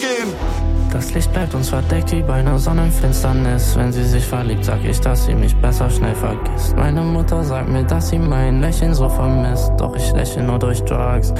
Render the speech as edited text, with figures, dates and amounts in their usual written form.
gehen. Das Licht bleibt uns verdeckt wie bei einer Sonnenfinsternis. Wenn sie sich verliebt, sag ich, dass sie mich besser schnell vergisst. Meine Mutter sagt mir, dass sie mein Lächeln so vermisst. Doch ich lächle nur durch Drugs.